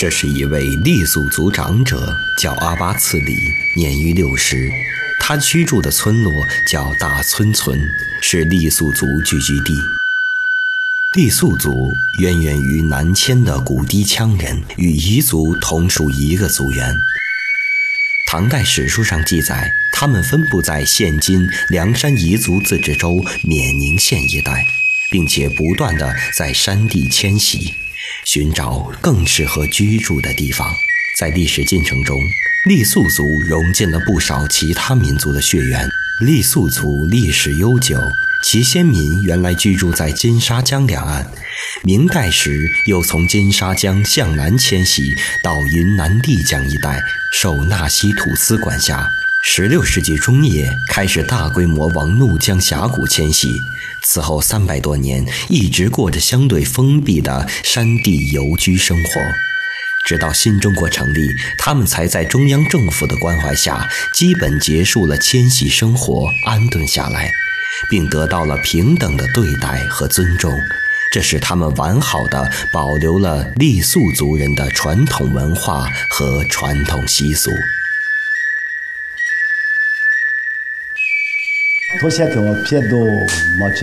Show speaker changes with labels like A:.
A: 这是一位傈僳族长者，叫阿巴次里，年逾60。他居住的村落叫大村村，是傈僳族聚居地。傈僳族渊源于南迁的古氐羌人，与彝族同属一个族源。唐代史书上记载，他们分布在现今凉山彝族自治州冕宁县一带，并且不断地在山地迁徙，寻找更适合居住的地方。在历史进程中，傈僳族融进了不少其他民族的血缘。傈僳族历史悠久，其先民原来居住在金沙江两岸，明代时又从金沙江向南迁徙到云南丽江一带，受纳西土司管辖。16世纪中叶开始大规模往怒江峡谷迁徙，此后300多年一直过着相对封闭的山地游居生活。直到新中国成立，他们才在中央政府的关怀下，基本结束了迁徙生活，安顿下来，并得到了平等的对待和尊重。这使他们完好地保留了傈僳族人的传统文化和传统习俗。